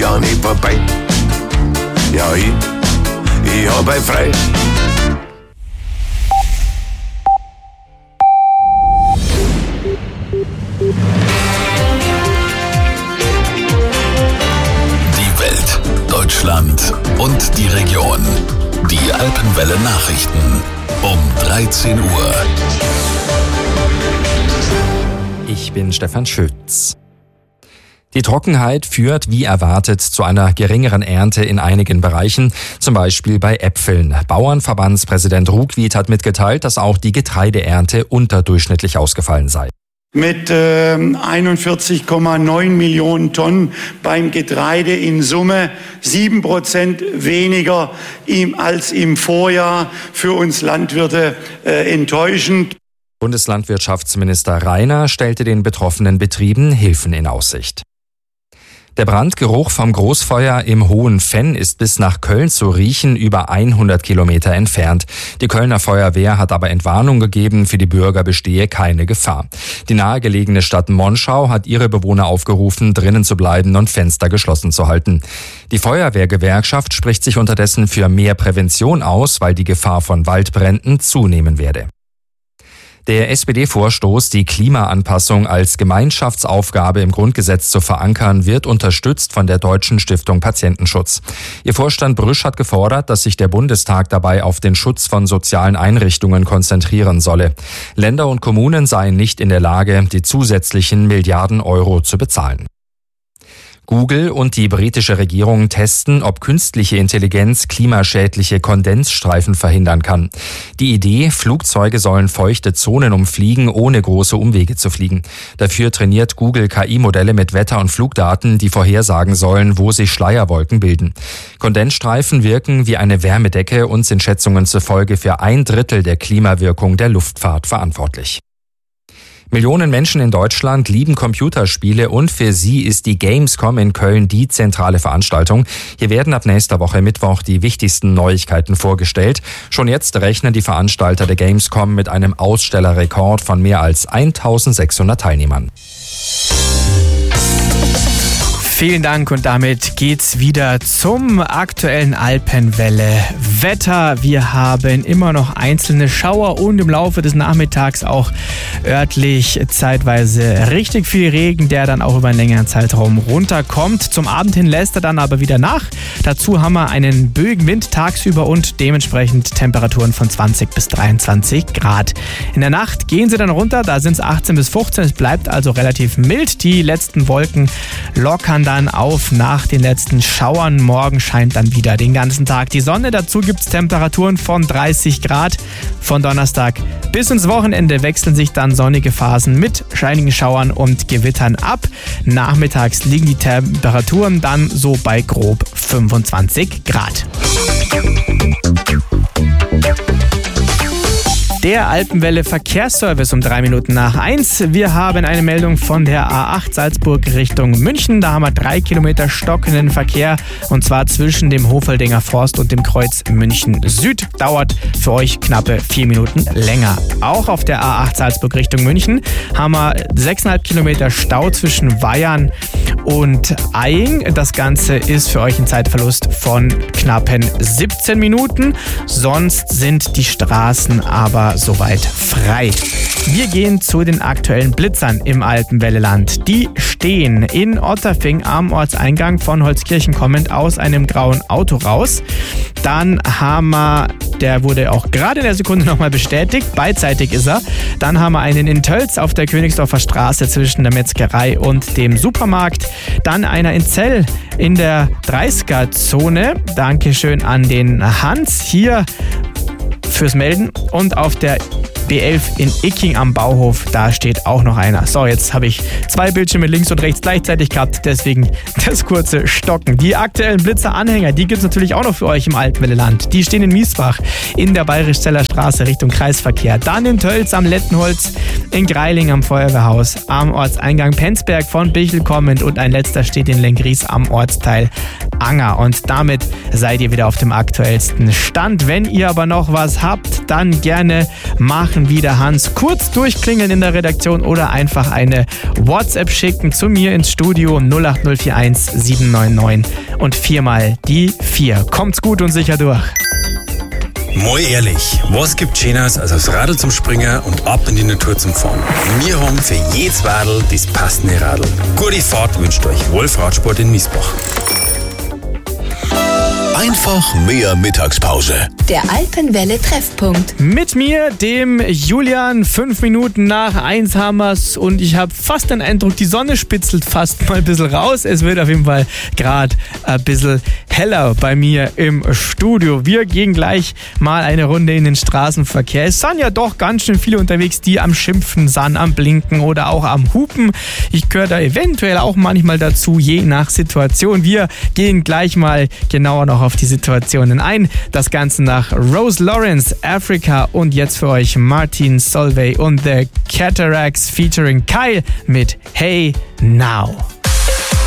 ja nicht vorbei. Ja, ich hab ein frei. Die Welt, Deutschland und die Region. Die Alpenwelle Nachrichten um 13 Uhr. Ich bin Stefan Schütz. Die Trockenheit führt wie erwartet zu einer geringeren Ernte in einigen Bereichen, zum Beispiel bei Äpfeln. Bauernverbandspräsident Ruckwied hat mitgeteilt, dass auch die Getreideernte unterdurchschnittlich ausgefallen sei. Mit 41,9 Millionen Tonnen beim Getreide in Summe 7% weniger als im Vorjahr, für uns Landwirte enttäuschend. Bundeslandwirtschaftsminister Rainer stellte den betroffenen Betrieben Hilfen in Aussicht. Der Brandgeruch vom Großfeuer im Hohen Venn ist bis nach Köln zu riechen, über 100 Kilometer entfernt. Die Kölner Feuerwehr hat aber Entwarnung gegeben, für die Bürger bestehe keine Gefahr. Die nahegelegene Stadt Monschau hat ihre Bewohner aufgerufen, drinnen zu bleiben und Fenster geschlossen zu halten. Die Feuerwehrgewerkschaft spricht sich unterdessen für mehr Prävention aus, weil die Gefahr von Waldbränden zunehmen werde. Der SPD-Vorstoß, die Klimaanpassung als Gemeinschaftsaufgabe im Grundgesetz zu verankern, wird unterstützt von der Deutschen Stiftung Patientenschutz. Ihr Vorstand Brüsch hat gefordert, dass sich der Bundestag dabei auf den Schutz von sozialen Einrichtungen konzentrieren solle. Länder und Kommunen seien nicht in der Lage, die zusätzlichen Milliarden Euro zu bezahlen. Google und die britische Regierung testen, ob künstliche Intelligenz klimaschädliche Kondensstreifen verhindern kann. Die Idee, Flugzeuge sollen feuchte Zonen umfliegen, ohne große Umwege zu fliegen. Dafür trainiert Google KI-Modelle mit Wetter- und Flugdaten, die vorhersagen sollen, wo sich Schleierwolken bilden. Kondensstreifen wirken wie eine Wärmedecke und sind Schätzungen zufolge für 1/3 der Klimawirkung der Luftfahrt verantwortlich. Millionen Menschen in Deutschland lieben Computerspiele und für sie ist die Gamescom in Köln die zentrale Veranstaltung. Hier werden ab nächster Woche Mittwoch die wichtigsten Neuigkeiten vorgestellt. Schon jetzt rechnen die Veranstalter der Gamescom mit einem Ausstellerrekord von mehr als 1600 Teilnehmern. Vielen Dank und damit geht's wieder zum aktuellen Alpenwelle-Wetter. Wir haben immer noch einzelne Schauer und im Laufe des Nachmittags auch örtlich zeitweise richtig viel Regen, der dann auch über einen längeren Zeitraum runterkommt. Zum Abend hin lässt er dann aber wieder nach. Dazu haben wir einen böigen Wind tagsüber und dementsprechend Temperaturen von 20 bis 23 Grad. In der Nacht gehen sie dann runter, da sind es 18 bis 15. Es bleibt also relativ mild. Die letzten Wolken lockern dann auf nach den letzten Schauern. Morgen scheint dann wieder den ganzen Tag die Sonne. Dazu gibt es Temperaturen von 30 Grad. Von Donnerstag bis ins Wochenende wechseln sich dann sonnige Phasen mit scheinigen Schauern und Gewittern ab. Nachmittags liegen die Temperaturen dann so bei grob 25 Grad. Der Alpenwelle Verkehrsservice um 3 Minuten nach 1. Wir haben eine Meldung von der A8 Salzburg Richtung München. Da haben wir 3 Kilometer stockenden Verkehr und zwar zwischen dem Hofeldinger Forst und dem Kreuz München Süd. Dauert für euch knappe 4 Minuten länger. Auch auf der A8 Salzburg Richtung München haben wir 6,5 Kilometer Stau zwischen Weyarn und Eying. Das Ganze ist für euch ein Zeitverlust von knappen 17 Minuten. Sonst sind die Straßen aber soweit frei. Wir gehen zu den aktuellen Blitzern im Alpenwelleland. Die stehen in Otterfing am Ortseingang von Holzkirchen kommend aus einem grauen Auto raus. Dann haben wir, der wurde auch gerade in der Sekunde nochmal bestätigt, beidseitig ist er. Dann haben wir einen in Tölz auf der Königsdorfer Straße zwischen der Metzgerei und dem Supermarkt. Dann einer in Zell in der 30er-Zone. Dankeschön an den Hans hier fürs Melden. Und auf der B11 in Icking am Bauhof, da steht auch noch einer. So, jetzt habe ich 2 Bildschirme links und rechts gleichzeitig gehabt, deswegen das kurze Stocken. Die aktuellen Blitzer-Anhänger, die gibt es natürlich auch noch für euch im Alpenwelleland. Die stehen in Miesbach in der Bayerisch-Zeller Straße Richtung Kreisverkehr. Dann in Tölz am Lettenholz, in Greiling am Feuerwehrhaus, am Ortseingang Penzberg von Bichel kommend und ein letzter steht in Lenggries am Ortsteil Anger. Und damit seid ihr wieder auf dem aktuellsten Stand. Wenn ihr aber noch was habt, dann gerne machen wie der Hans. Kurz durchklingeln in der Redaktion oder einfach eine WhatsApp schicken zu mir ins Studio 08041 799 und 4 mal die 4. Kommt's gut und sicher durch. Mal ehrlich, was gibt Schöneres als aufs Radl zum Springen und ab in die Natur zum Fahren? Wir haben für jedes Radl das passende Radl. Gute Fahrt wünscht euch Wolf Radsport in Miesbach. Einfach mehr Mittagspause. Der Alpenwelle-Treffpunkt. Mit mir, dem Julian, 5 Minuten nach 1 haben wir's und ich habe fast den Eindruck, die Sonne spitzelt fast mal ein bisschen raus. Es wird auf jeden Fall gerade ein bisschen heller bei mir im Studio. Wir gehen gleich mal eine Runde in den Straßenverkehr. Es sind ja doch ganz schön viele unterwegs, die am Schimpfen sind, am Blinken oder auch am Hupen. Ich gehöre da eventuell auch manchmal dazu, je nach Situation. Wir gehen gleich mal genauer noch auf die Situationen ein. Das Ganze nach Rose Lawrence, Africa und jetzt für euch Martin Solveig und The Cataracts featuring Kyle mit Hey Now.